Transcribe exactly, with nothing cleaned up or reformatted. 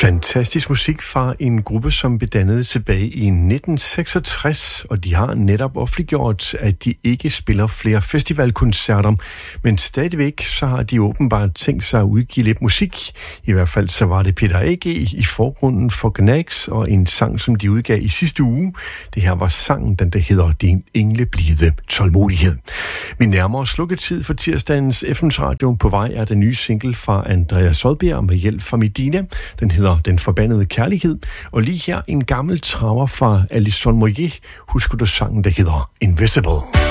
Fantastisk musik fra en gruppe, som blev dannet tilbage i nitten seksogtres, og de har netop offentliggjort, at de ikke spiller flere festivalkoncerter, men stadigvæk så har de åbenbart tænkt sig at udgive lidt musik. I hvert fald så var det Peter A G i forgrunden for Gnags, og en sang, som de udgav i sidste uge. Det her var sangen, den der hedder Din engleblide tålmodighed. Vi nærmer os slukketid for tirsdagens F M's Radio. På vej er den nye single fra Andreas Soldbjerg med hjælp fra Medina. Den hedder Den forbandede kærlighed. Og lige her en gammel traver fra Alison Moyet. Husker du sangen, der hedder Invisible?